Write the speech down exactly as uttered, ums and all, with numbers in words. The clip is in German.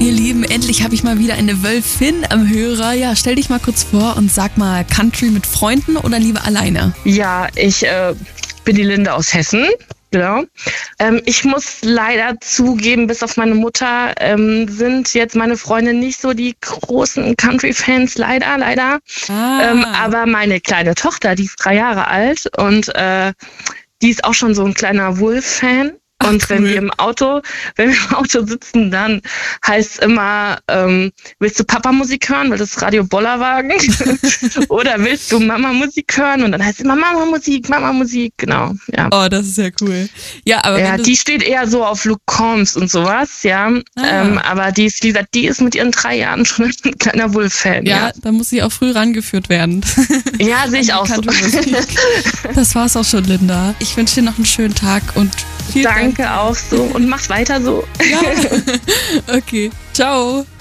Ihr Lieben, endlich habe ich mal wieder eine Wölfin am Hörer. Ja, stell dich mal kurz vor und sag mal, Country mit Freunden oder lieber alleine? Ja, ich äh, bin die Linde aus Hessen. Genau. Ähm, ich muss leider zugeben, bis auf meine Mutter ähm, sind jetzt meine Freunde nicht so die großen Country-Fans, leider, leider. Ah. Ähm, aber meine kleine Tochter, die ist drei Jahre alt und äh, die ist auch schon so ein kleiner Wolf-Fan. Und wenn cool. wir im Auto, wenn wir im Auto sitzen, dann heißt es immer, ähm, willst du Papa-Musik hören, weil das ist Radio Bollerwagen? Oder willst du Mama-Musik hören? Und dann heißt es immer Mama-Musik, Mama-Musik, genau. Ja. Oh, das ist ja cool. Ja, aber ja, wenn du die steht eher so auf Luke Combs und sowas, ja. Ah. Ähm, aber die ist, wie gesagt, die ist mit ihren drei Jahren schon ein kleiner Wolf-Fan. ja, Ja, da muss sie auch früh rangeführt werden. ja, sehe ich auch so. Das war's auch schon, Linda. Ich wünsche dir noch einen schönen Tag und viel Danke Dank. auch so und mach weiter so. Ja. Okay, ciao.